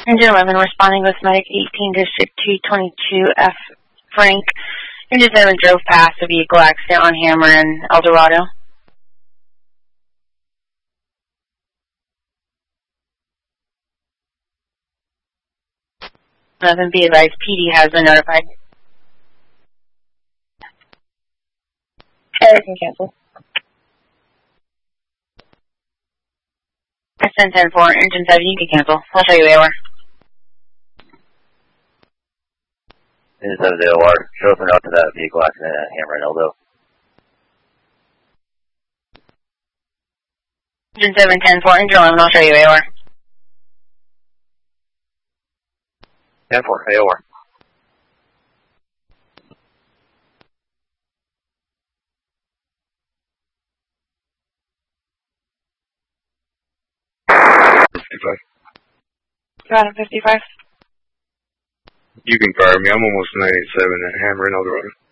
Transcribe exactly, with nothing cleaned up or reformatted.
Engine eleven responding with medic eighteen District two twenty-two F Frank. Engine seven drove past a vehicle accident on Hammer and El Dorado. eleven be advised, P D has been notified. I can cancel. S ten ten four, engine seven, you can cancel. I'll show you where. Engine seven to O R, show us out to that vehicle accident at Hammer and Eldo. Engine seven ten four, engine eleven, I'll show you where. ten four, A O R. fifty-five. Got him, fifty-five. You can fire me. I'm almost ninety-seven at Hammer and El Dorado.